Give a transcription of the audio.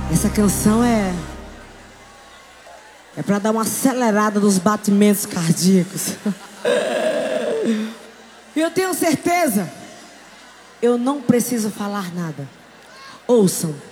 Essa canção é pra dar uma acelerada nos batimentos cardíacos. E eu tenho certeza, eu não preciso falar nada. Ouçam.